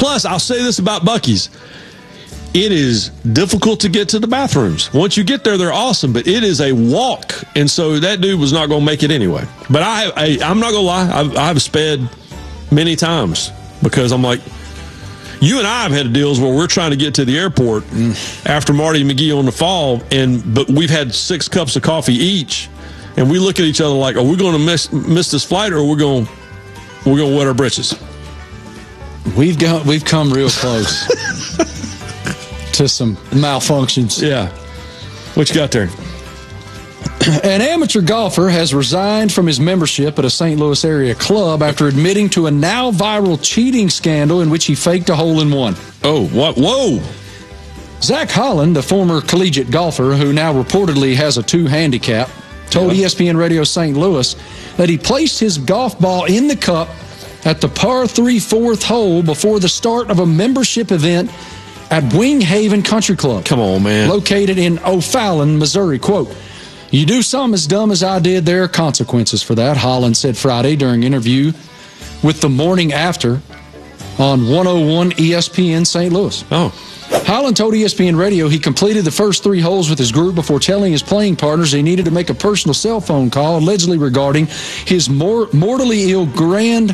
Plus, I'll say this about Buc-ee's. It is difficult to get to the bathrooms. Once you get there, they're awesome, but it is a walk. And so that dude was not going to make it anyway. But I'm not going to lie. I've sped many times because I'm like, you and I have had deals where we're trying to get to the airport after Marty McGee on the fall, but we've had 6 cups of coffee each, and we look at each other like, are we going to miss this flight, or are we're going to wet our britches? We've come real close to some malfunctions. Yeah. What you got there? An amateur golfer has resigned from his membership at a St. Louis area club after admitting to a now viral cheating scandal in which he faked a hole-in-one. Oh, what? Whoa. Zach Holland, a former collegiate golfer who now reportedly has a 2 handicap, told ESPN Radio St. Louis that he placed his golf ball in the cup at the par 3 4th hole before the start of a membership event at Wing Haven Country Club. Come on, man. Located in O'Fallon, Missouri. Quote, "You do something as dumb as I did, there are consequences for that," Holland said Friday during an interview with The Morning After on 101 ESPN St. Louis. Oh. Holland told ESPN Radio he completed the first 3 holes with his group before telling his playing partners he needed to make a personal cell phone call, allegedly regarding his mortally ill grandmother,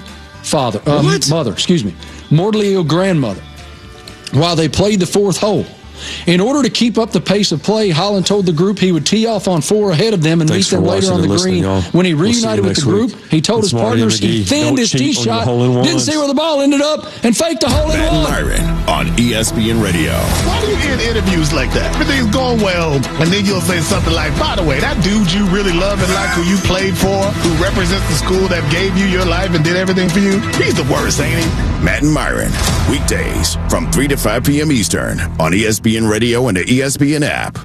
while they played the 4th hole. In order to keep up the pace of play, Holland told the group he would tee off on 4 ahead of them and meet them later on the green. When he reunited with the group, he told his partners he thinned his tee shot, didn't see where the ball ended up, and faked a hole-in-one. Matt Myron on ESPN Radio. Why do you end interviews like that? Everything's going well, and then you'll say something like, by the way, that dude you really love and like, who you played for, who represents the school that gave you your life and did everything for you, he's the worst, ain't he? Matt and Myron, weekdays from 3 to 5 p.m. Eastern on ESPN Radio and the ESPN app.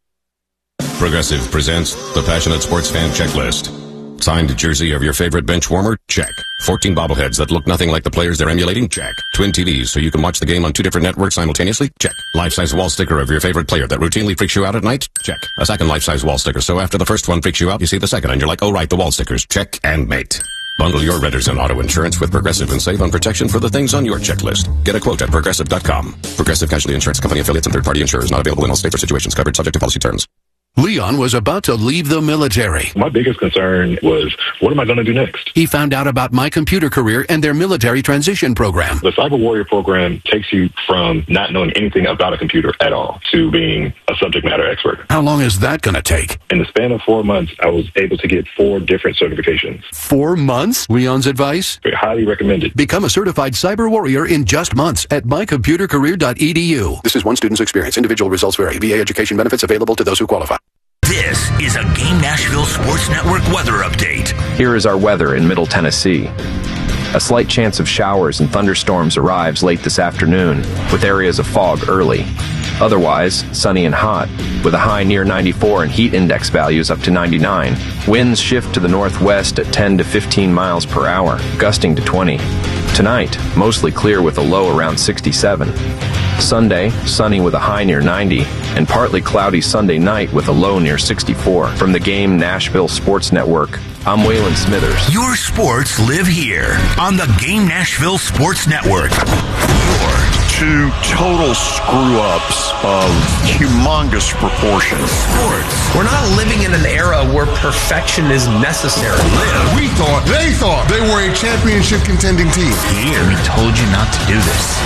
Progressive presents the Passionate Sports Fan Checklist. Signed jersey of your favorite bench warmer? Check. 14 bobbleheads that look nothing like the players they're emulating? Check. Twin TVs so you can watch the game on 2 different networks simultaneously? Check. Life-size wall sticker of your favorite player that routinely freaks you out at night? Check. A second life-size wall sticker so after the first one freaks you out, you see the second and you're like, oh right, the wall stickers. Check and mate. Bundle your renters and auto insurance with Progressive and save on protection for the things on your checklist. Get a quote at Progressive.com. Progressive Casualty Insurance Company affiliates and third-party insurers not available in all states or situations. Covered subject to policy terms. Leon was about to leave the military. My biggest concern was, what am I going to do next? He found out about My Computer Career and their military transition program. The Cyber Warrior program takes you from not knowing anything about a computer at all to being a subject matter expert. How long is that going to take? In the span of 4 months, I was able to get 4 different certifications. 4 months? Leon's advice? Highly recommended. Become a certified cyber warrior in just months at mycomputercareer.edu. This is one student's experience. Individual results vary. VA education benefits available to those who qualify. This is a Game Nashville Sports Network weather update. Here is our weather in Middle Tennessee. A slight chance of showers and thunderstorms arrives late this afternoon, with areas of fog early. Otherwise, sunny and hot, with a high near 94 and heat index values up to 99. Winds shift to the northwest at 10 to 15 miles per hour, gusting to 20. Tonight, mostly clear with a low around 67. Sunday, sunny with a high near 90, and partly cloudy Sunday night with a low near 64. From the Game Nashville Sports Network, I'm Waylon Smithers. Your sports live here on the Game Nashville Sports Network. Your 2 total screw-ups of humongous proportions. Sports. We're not living in an era where perfection is necessary. They thought they were a championship contending team. Here, we told you not to do this.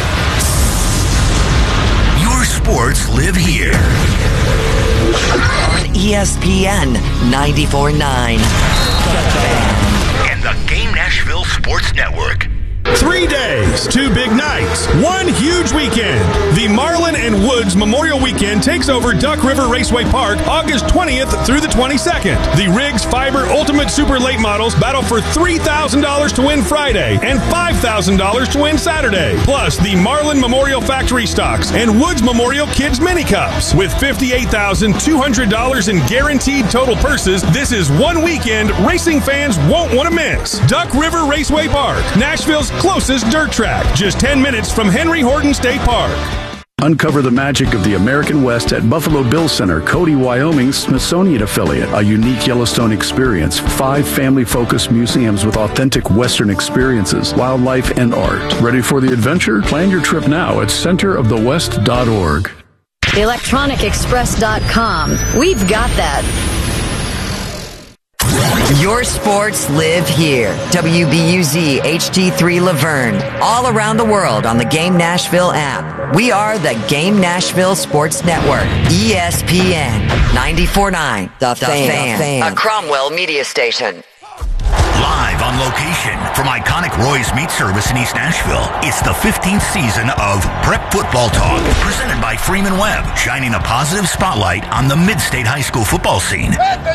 Your sports live here. On ESPN 94.9. And the Game Nashville Sports Network. 3 days, 2 big nights, 1 huge weekend. The Marlin and Woods Memorial Weekend takes over Duck River Raceway Park August 20th through the 22nd. The Riggs Fiber Ultimate Super Late Models battle for $3,000 to win Friday and $5,000 to win Saturday. Plus, the Marlin Memorial Factory Stocks and Woods Memorial Kids Mini Cups. With $58,200 in guaranteed total purses, this is one weekend racing fans won't want to miss. Duck River Raceway Park, Nashville's closest dirt track, just 10 minutes from Henry Horton State Park. Uncover the magic of the American West at Buffalo Bill Center, Cody, Wyoming's Smithsonian affiliate. A unique Yellowstone experience. 5 family-focused museums with authentic Western experiences, wildlife, and art. Ready for the adventure? Plan your trip now at centerofthewest.org. ElectronicExpress.com. We've got that. Your sports live here. WBUZ HD3 Laverne. All around the world on the Game Nashville app. We are the Game Nashville Sports Network. ESPN 94.9. The Fan. A Cromwell media station. Live on location from iconic Roy's Meat Service in East Nashville, it's the 15th season of Prep Football Talk, presented by Freeman Webb, shining a positive spotlight on the mid-state high school football scene.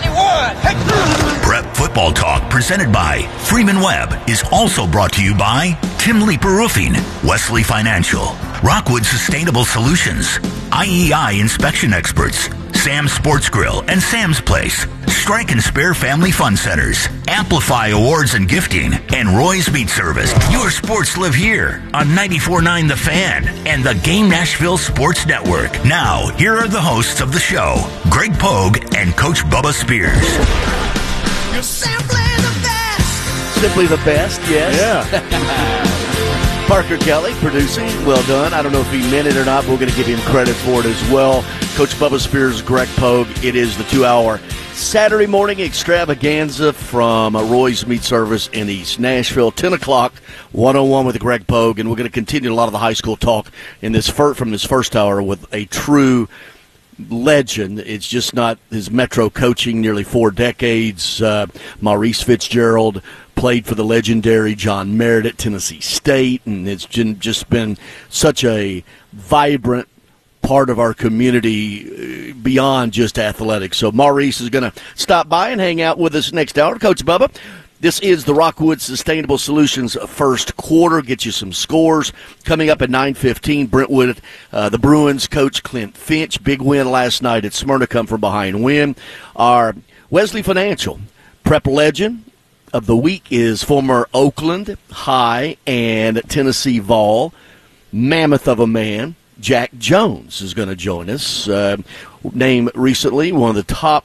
Prep Football Talk, presented by Freeman Webb, is also brought to you by Tim Leeper Roofing, Wesley Financial, Rockwood Sustainable Solutions, IEI Inspection Experts, Sam's Sports Grill and Sam's Place, Strike and Spare Family Fun Centers, Amplify Awards and Gifting, and Roy's Meat Service. Your sports live here on 94.9 The Fan and the Game Nashville Sports Network. Now, here are the hosts of the show, Greg Pogue and Coach Bubba Spears. You're simply the best. Simply the best, yes. Yeah. Parker Kelly producing. Well done. I don't know if he meant it or not, but we're going to give him credit for it as well. Coach Bubba Spears, Greg Pogue. It is the 2-hour Saturday morning extravaganza from Roy's Meat Service in East Nashville. 10 o'clock, 101 with Greg Pogue. And we're going to continue a lot of the high school talk in this from this first hour with a true legend. It's just not his Metro coaching, nearly 4 decades. Maurice Fitzgerald played for the legendary John Merritt at Tennessee State, and it's just been such a vibrant part of our community beyond just athletics. So Maurice is going to stop by and hang out with us next hour. Coach Bubba, this is the Rockwood Sustainable Solutions first quarter. Get you some scores. Coming up at 9:15, Brentwood, the Bruins coach Clint Finch. Big win last night at Smyrna, come from behind win. Our Wesley Financial prep legend of the week is former Oakland High and Tennessee Vol, mammoth of a man, Jack Jones is going to join us. Named recently one of the top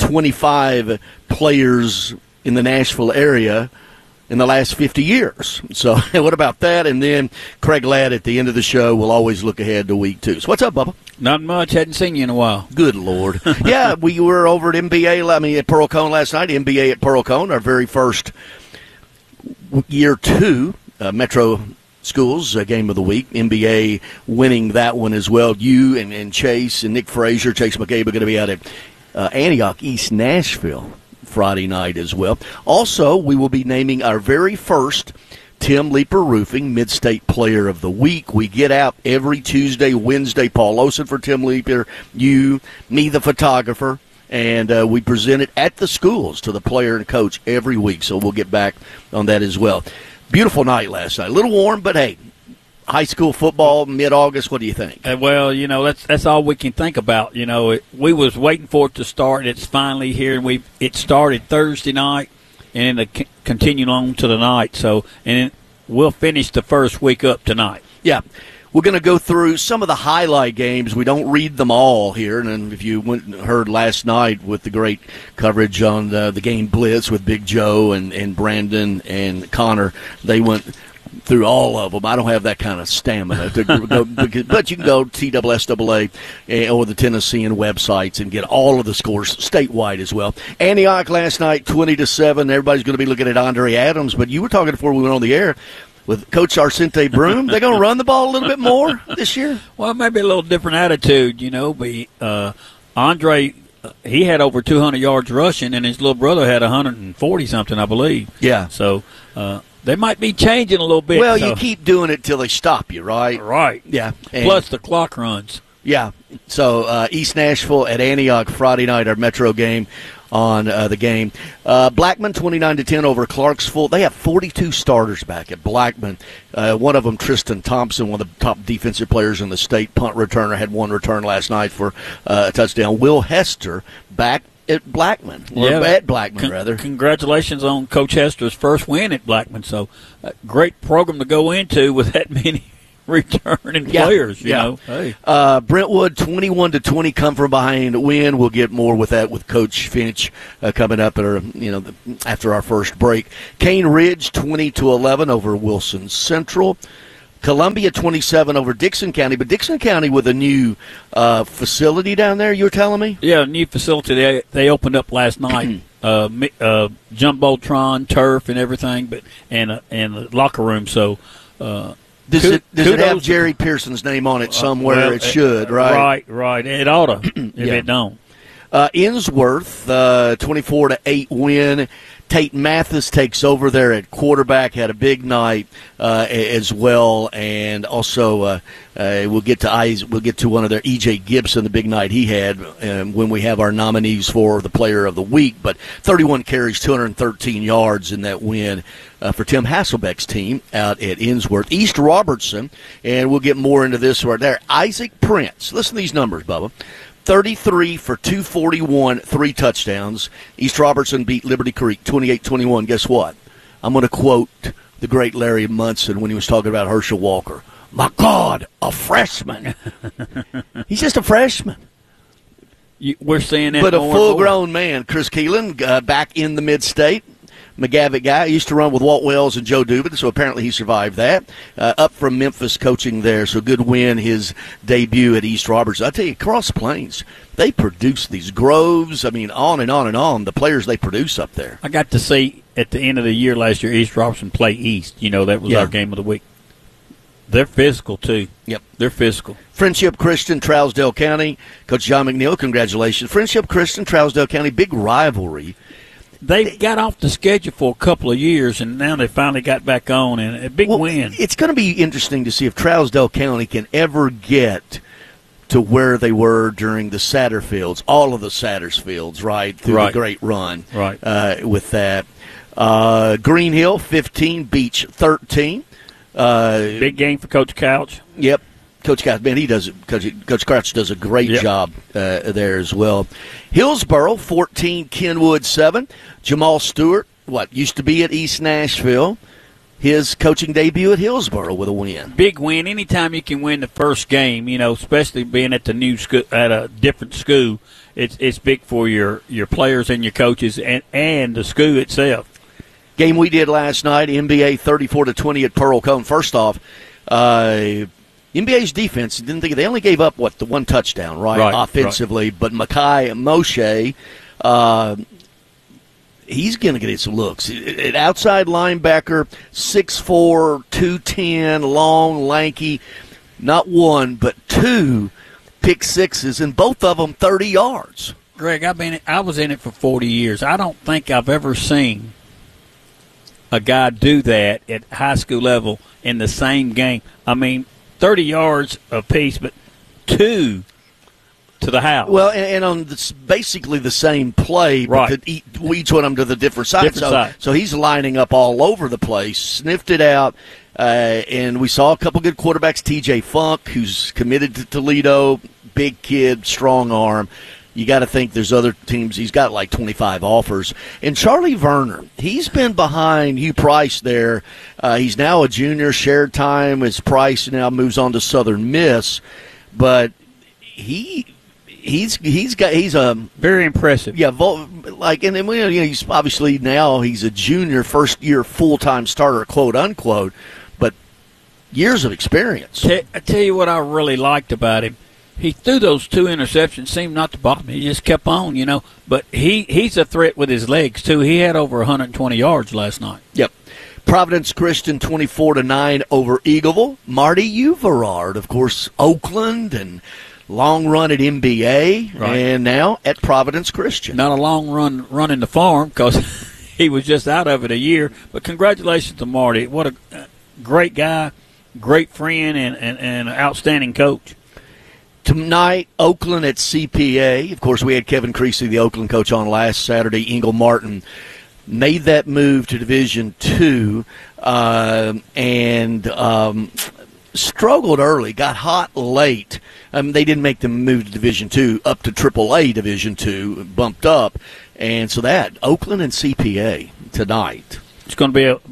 25 players in the Nashville area in the last 50 years. So what about that? And then Craig Ladd at the end of the show will always look ahead to week 2. So what's up, Bubba? Not much. Hadn't seen you in a while. Good Lord. Yeah, we were over at MBA, at Pearl Cone last night. MBA at Pearl Cone, our very first year 2 Metro Schools game of the week. MBA winning that one as well. You and Chase and Nick Frazier, Chase McCabe are going to be out at Antioch, East Nashville Friday night as well. Also, we will be naming our very first Tim Leeper Roofing Mid-State Player of the Week. We get out every Tuesday, Wednesday. Paul Olson for Tim Leeper, you, me, the photographer, and we present it at the schools to the player and coach every week. So we'll get back on that as well. Beautiful night last night. A little warm, but hey, high school football, mid-August, what do you think? Well, that's all we can think about. We was waiting for it to start. It's finally here, and it started Thursday night, and it continued on to the night. So, and we'll finish the first week up tonight. Yeah. We're going to go through some of the highlight games. We don't read them all here. And if you went and heard last night with the great coverage on the game Blitz with Big Joe and Brandon and Connor, they went through all of them. I don't have that kind of stamina to go, but you can go TSSAA or the Tennessean websites and get all of the scores statewide as well. Antioch last night, 20-7. Everybody's going to be looking at Andre Adams, but you were talking before we went on the air with Coach Arcente Broom. They're going to run the ball a little bit more this year? Well, maybe a little different attitude, but Andre, he had over 200 yards rushing, and his little brother had 140-something, I believe. Yeah. So they might be changing a little bit. Well, you keep doing it till they stop you, right? Right. Yeah. Plus the clock runs. Yeah. So East Nashville at Antioch Friday night, our Metro game on the game. Blackman 29-10 over Clarksville. They have 42 starters back at Blackman. One of them, Tristan Thompson, one of the top defensive players in the state, punt returner, had one return last night for a touchdown. Will Hester back at Blackman, at Blackman, rather. Congratulations on Coach Hester's first win at Blackman. So, great program to go into with that many returning players, you know. Hey. Brentwood 21-20 come from behind win. We'll get more with that with Coach Finch coming up after our first break. Cane Ridge 20-11 over Wilson Central. Columbia 27 over Dixon County, but Dixon County with a new facility down there, you were telling me? Yeah, a new facility. They opened up last night. Jumbotron, turf, and everything, and the locker room. So, does it have Jerry Pearson's name on it somewhere? Well, it should, right? Right. It ought to. If it don't. Innsworth 24-8 win. Tate Mathis takes over there at quarterback. Had a big night as well, and also we'll get to one of their E.J. Gibson, the big night he had when we have our nominees for the Player of the Week. But 31 carries, 213 yards in that win for Tim Hasselbeck's team out at Innsworth. East Robertson, and we'll get more into this right there. Isaac Prince. Listen to these numbers, Bubba. 33 for 241, 3 touchdowns. East Robertson beat Liberty Creek 28-21. Guess what? I'm going to quote the great Larry Munson when he was talking about Herschel Walker. My God, a freshman. He's just a freshman. We're saying that, but a full-grown man. Chris Keelan back in the mid-state. McGavitt guy. He used to run with Walt Wells and Joe Dubin, so apparently he survived that. Up from Memphis coaching there, so good win, his debut at East Robertson. I tell you, Cross Plains, they produce these Groves, on and on and on, the players they produce up there. I got to see at the end of the year last year, East Robertson play East. That was our game of the week. They're physical, too. Yep. They're physical. Friendship Christian, Trousdale County. Coach John McNeil, congratulations. Friendship Christian, Trousdale County, big rivalry. They got off the schedule for a couple of years, and now they finally got back on, and a big win. It's going to be interesting to see if Trousdale County can ever get to where they were during the Satterfields, all of the Sattersfields, right, through the great run with that. Green Hill, 15, Beach, 13. Big game for Coach Couch. Yep. Coach Couch, man, Coach Couch does a great job there as well. Hillsboro, 14, Kenwood, 7. Jamal Stewart, used to be at East Nashville. His coaching debut at Hillsboro with a win. Big win. Anytime you can win the first game, especially being at the new school, at a different school, it's big for your players and your coaches and the school itself. Game we did last night, NBA 34-20 at Pearl Cone. First off, NBA's defense, they only gave up, the one touchdown, right offensively. Right. But Mekhi Moshe, he's going to get some looks. An outside linebacker, 6'4", 210, long, lanky, not one, but 2 pick sixes, and both of them 30 yards. Greg, I was in it for 40 years. I don't think I've ever seen a guy do that at high school level in the same game. 30 yards apiece, but 2 to the house. Well, and on basically the same play, but each one of them to the different side. So he's lining up all over the place, sniffed it out, and we saw a couple good quarterbacks. T.J. Funk, who's committed to Toledo, big kid, strong arm. You got to think there's other teams. He's got 25 offers. And Charlie Verner, he's been behind Hugh Price there. He's now a junior, shared time as Price now moves on to Southern Miss. But he's a very impressive. Yeah, and then he's obviously now he's a junior, first year full time starter, quote unquote. But years of experience. I tell you what I really liked about him. He threw those 2 interceptions, seemed not to bother me. He just kept on, But he's a threat with his legs, too. He had over 120 yards last night. Yep. Providence Christian 24-9 over Eagleville. Marty Uverard, of course, Oakland and long run at MBA, and now at Providence Christian. Not a long run running the farm because he was just out of it a year. But congratulations to Marty. What a great guy, great friend, and an outstanding coach. Tonight, Oakland at CPA. Of course, we had Kevin Creasy, the Oakland coach, on last Saturday. Ingle Martin made that move to Division II and struggled early, got hot late. They didn't make the move to Division II, up to AAA Division II, bumped up. And so Oakland and CPA tonight. It's going to be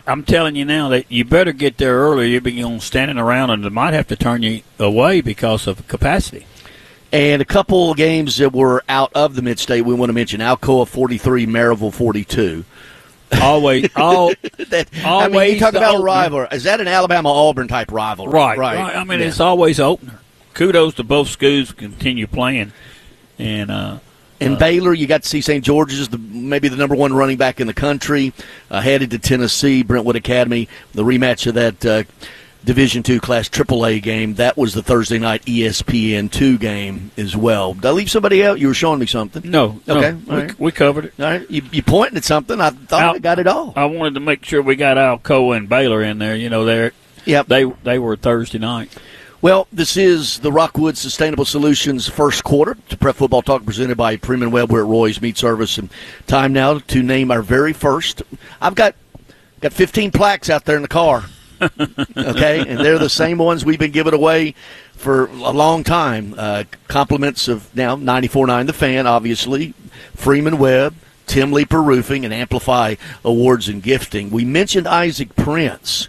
I'm telling you now that you better get there early. You'll be standing around, and they might have to turn you away because of capacity. And a couple of games that were out of the Mid-State we want to mention. Alcoa 43, Maryville 42. Always. I mean, you talk about a rival. Is that an Alabama-Auburn type rivalry? Right. I mean, it's always an opener. Kudos to both schools who continue playing. And Baylor, you got to see St. George's, maybe the number one running back in the country, headed to Tennessee, Brentwood Academy, the rematch of that Division II Class AAA game. That was the Thursday night ESPN2 game as well. Did I leave somebody out? You were showing me something. No. Okay. We covered it. All right. You pointing at something. I thought I got it all. I wanted to make sure we got Alcoa and Baylor in there. Yep. They were Thursday night. Well, this is the Rockwood Sustainable Solutions first quarter. It's a Prep Football Talk presented by Freeman Webb. We're at Roy's Meat Service. And time now to name our very first. I've got 15 plaques out there in the car. Okay, and they're the same ones we've been giving away for a long time. Compliments of now 94.9 The Fan, obviously, Freeman Webb, Tim Leeper Roofing, and Amplify Awards and Gifting. We mentioned Isaac Prince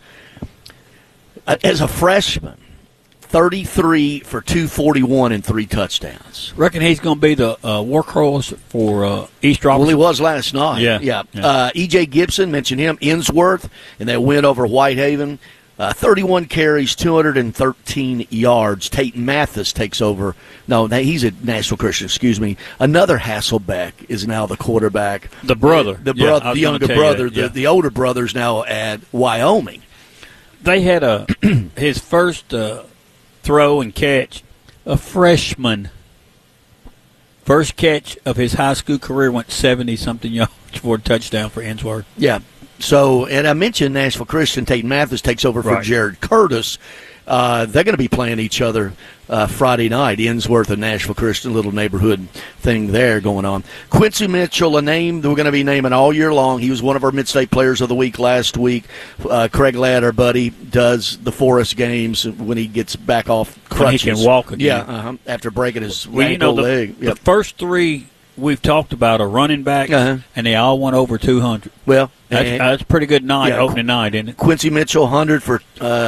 as a freshman. 33 for 241 and 3 touchdowns. Reckon he's going to be the workhorse for East Robertson? Well, he was last night. Yeah. E.J. Gibson, mentioned him. Innsworth, and they win over Whitehaven. 31 carries, 213 yards. Tate Mathis takes over. No, he's at Nashville Christian, excuse me. Another Hasselbeck is now the quarterback. The brother. The younger brother. The older brother's now at Wyoming. They had his first throw and catch, a freshman. First catch of his high school career went 70-something yards for a touchdown for Innsworth. Yeah. So, and I mentioned Nashville Christian. Tate Mathis takes over for Jared Curtis. They're going to be playing each other Friday night. Innsworth and Nashville Christian, little neighborhood thing there going on. Quincy Mitchell, a name that we're going to be naming all year long. He was one of our Mid-State Players of the Week last week. Craig Ladd, our buddy, does the Forest games when he gets back off crutches. He can walk again. Yeah, after breaking his ankle leg. The first three we've talked about are running backs, and they all went over 200. Well, that's a pretty good night, opening night, isn't it? Quincy Mitchell, 100 for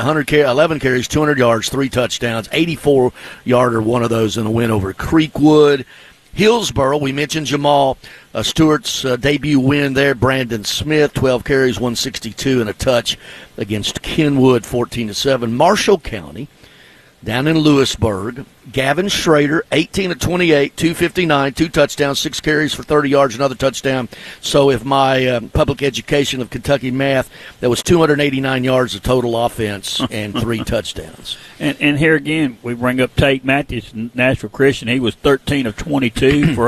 11 carries, 200 yards, 3 touchdowns, 84-yarder, one of those in a win over Creekwood. Hillsboro, we mentioned Jamal Stewart's debut win there. Brandon Smith, 12 carries, 162 and a touch against Kenwood, 14-7. Marshall County, down in Lewisburg, Gavin Schrader, 18 of 28, 259, 2 touchdowns, 6 carries for 30 yards, another touchdown. So if my public education of Kentucky math, that was 289 yards of total offense and 3 touchdowns. And here again, we bring up Tate Matthews, Nashville Christian. He was 13 of 22 for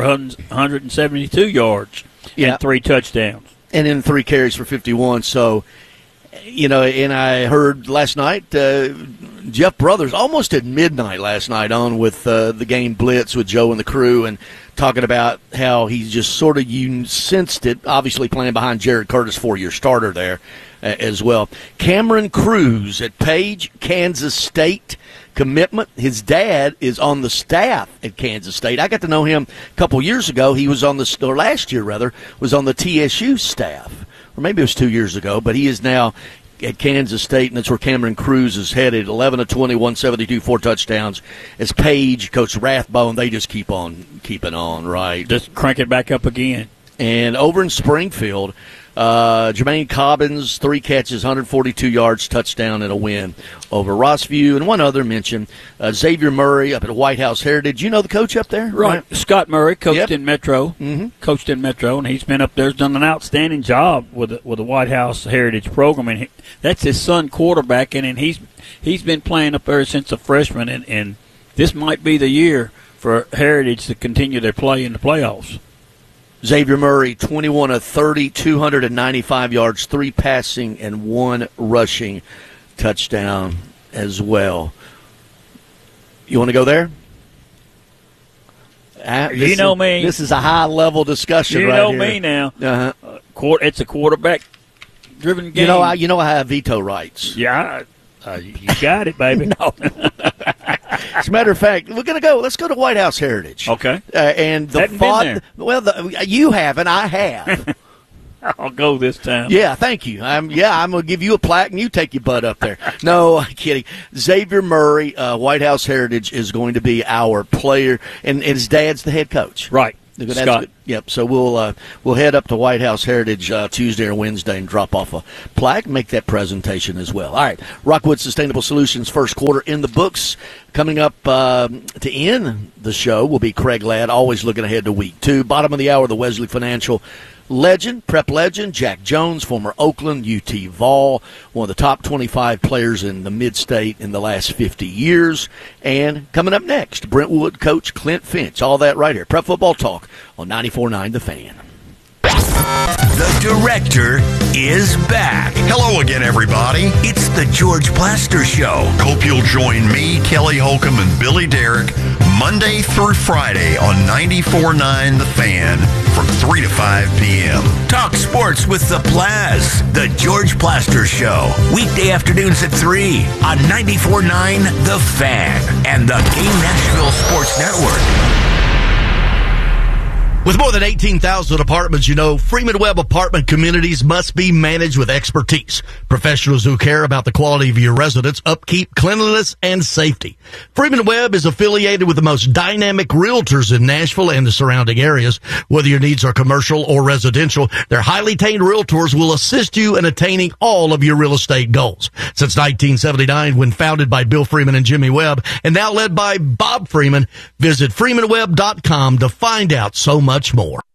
172 yards and 3 touchdowns. And then 3 carries for 51. So, and I heard last night Jeff Brothers almost at midnight last night on with the game Blitz with Joe and the crew and talking about how he just sort of sensed it, obviously playing behind Jared Curtis, 4-year starter there as well. Cameron Cruz at Page, Kansas State commitment. His dad is on the staff at Kansas State. I got to know him a couple years ago. He was last year was on the TSU staff. Or maybe it was 2 years ago, but he is now at Kansas State, and that's where Cameron Cruz is headed. 11 of 20, 172, 4 touchdowns. As Page, Coach Rathbone, they just keep on keeping on, right? Just crank it back up again. And over in Springfield, Jermaine Cobbins, 3 catches, 142 yards, touchdown, and a win over Rossview. And one other mention, Xavier Murray up at White House Heritage. You know the coach up there? Right. Scott Murray coached in Metro. Mm-hmm. Coached in Metro, and he's been up there, done an outstanding job with the White House Heritage program. And that's his son quarterback, and he's been playing up there since a freshman, and this might be the year for Heritage to continue their play in the playoffs. Xavier Murray, 21 of 30, 295 yards, 3 passing and 1 rushing touchdown as well. You want to go there? You know me. This is a high-level discussion right here. You know me now. Uh-huh. It's a quarterback-driven game. You know I have veto rights. Yeah, you got it, baby. No. As a matter of fact, we're going to go. Let's go to White House Heritage. Okay. And the you have, and I have. I'll go this time. Yeah, thank you. I'm going to give you a plaque, and you take your butt up there. No, I'm kidding. Xavier Murray, White House Heritage, is going to be our player, and his dad's the head coach. Right. That's Scott. good. Yep. So we'll head up to White House Heritage Tuesday or Wednesday and drop off a plaque and make that presentation as well. All right. Rockwood Sustainable Solutions first quarter in the books. Coming up to end the show will be Craig Ladd, always looking ahead to week 2. Bottom of the hour, the Wesley Financial legend, prep legend, Jack Jones, former Oakland, UT Vol, one of the top 25 players in the mid-state in the last 50 years. And coming up next, Brentwood coach Clint Finch. All that right here. Prep Football Talk on 94.9 The Fan. The director is back. Hello again, everybody. It's the George Plaster Show. Hope you'll join me, Kelly Holcomb, and Billy Derrick Monday through Friday on 94.9 The Fan from 3 to 5 p.m. Talk sports with the Plaz. The George Plaster Show. Weekday afternoons at 3 on 94.9 The Fan and the Game Nashville Sports Network. With more than 18,000 apartments, you know, Freeman Webb apartment communities must be managed with expertise. Professionals who care about the quality of your residence, upkeep, cleanliness, and safety. Freeman Webb is affiliated with the most dynamic realtors in Nashville and the surrounding areas. Whether your needs are commercial or residential, their highly trained realtors will assist you in attaining all of your real estate goals. Since 1979, when founded by Bill Freeman and Jimmy Webb, and now led by Bob Freeman, visit freemanwebb.com to find out so much more.